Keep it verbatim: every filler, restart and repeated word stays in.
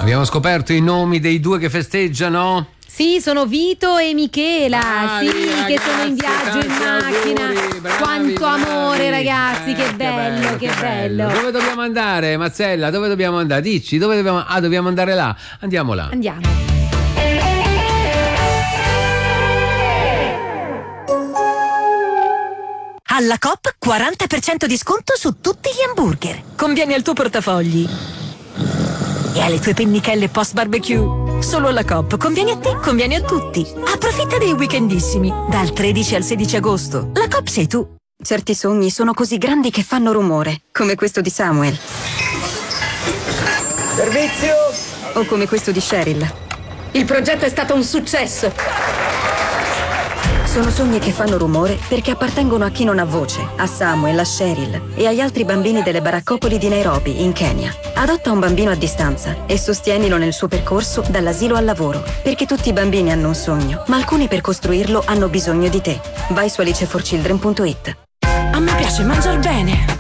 Abbiamo scoperto i nomi dei due che festeggiano? Sì, sono Vito e Michela, Bravi, sì, ragazzi, che sono in viaggio in macchina. auguri, bravi, Quanto bravi. amore, ragazzi, Eh, che bello, che, che bello. Dove dobbiamo andare, Mazzella? Dove dobbiamo andare? Dici, dove dobbiamo... Ah, dobbiamo andare là. Andiamo là. Andiamo. Alla Coop quaranta per cento di sconto su tutti gli hamburger. Conviene al tuo portafogli e alle tue pennichelle post barbecue. Solo alla Coop conviene a te, conviene a tutti. Approfitta dei weekendissimi dal tredici al sedici agosto. La Coop sei tu. Certi sogni sono così grandi che fanno rumore, come questo di Samuel. Servizio! O come questo di Cheryl. Il progetto è stato un successo. Sono sogni che fanno rumore perché appartengono a chi non ha voce, a Samuel, a Cheryl e agli altri bambini delle baraccopoli di Nairobi, in Kenya. Adotta un bambino a distanza e sostienilo nel suo percorso dall'asilo al lavoro, perché tutti i bambini hanno un sogno, ma alcuni per costruirlo hanno bisogno di te. Vai su alice for children punto it. A me piace mangiar bene.